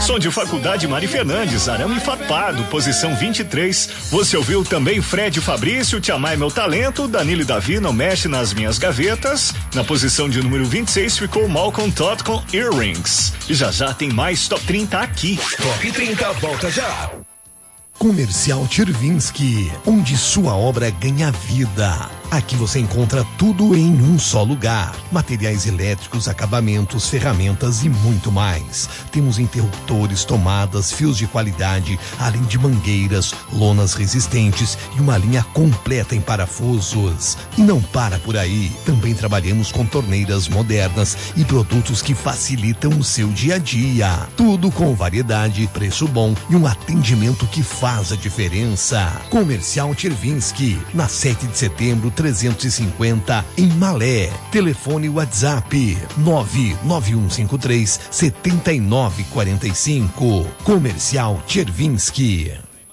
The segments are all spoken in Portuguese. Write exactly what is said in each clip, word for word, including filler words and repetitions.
som de Faculdade Mari Fernandes, Arame Farpado, posição vinte e três. Você ouviu também Fred Fabrício, Te Amar é Meu Talento, Danilo e Davi, Não Mexe nas Minhas Gavetas. Na posição de número vinte e seis ficou Malcolm Todd com Earrings. E já já tem mais Top trinta aqui. Top trinta volta já. Comercial Chervinsky, onde sua obra ganha vida. Aqui você encontra tudo em um só lugar. Materiais elétricos, acabamentos, ferramentas e muito mais. Temos interruptores, tomadas, fios de qualidade, além de mangueiras, lonas resistentes e uma linha completa em parafusos. E não para por aí. Também trabalhamos com torneiras modernas e produtos que facilitam o seu dia a dia. Tudo com variedade, preço bom e um atendimento que faz a diferença. Comercial Chervinsky, na sete de setembro, trezentos e cinquenta, em Malé. Telefone WhatsApp nove nove um cinco três sete nove quatro cinco. Comercial Chervinsky.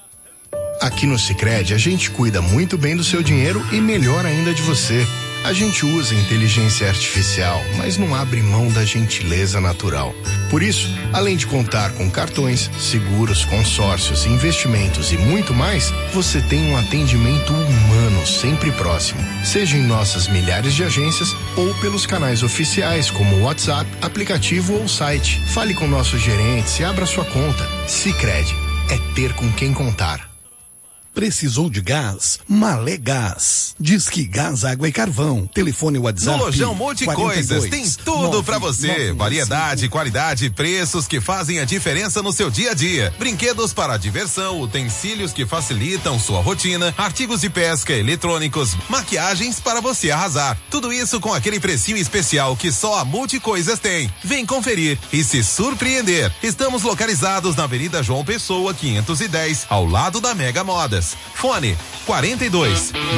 Aqui no Sicredi a gente cuida muito bem do seu dinheiro e melhor ainda de você. A gente usa inteligência artificial, mas não abre mão da gentileza natural. Por isso, além de contar com cartões, seguros, consórcios, investimentos e muito mais, você tem um atendimento humano sempre próximo. Seja em nossas milhares de agências ou pelos canais oficiais como WhatsApp, aplicativo ou site. Fale com nossos gerentes e abra sua conta. Sicredi é ter com quem contar. Precisou de gás? Malé Gás. Disque Gás, Água e Carvão. Telefone WhatsApp. No Lojão Multicoisas tem tudo pra você. Variedade, qualidade, preços que fazem a diferença no seu dia a dia. Brinquedos para diversão, utensílios que facilitam sua rotina, artigos de pesca, eletrônicos, maquiagens para você arrasar. Tudo isso com aquele precinho especial que só a Multicoisas tem. Vem conferir e se surpreender. Estamos localizados na Avenida João Pessoa, quinhentos e dez, ao lado da Mega Modas. Fone quarenta e dois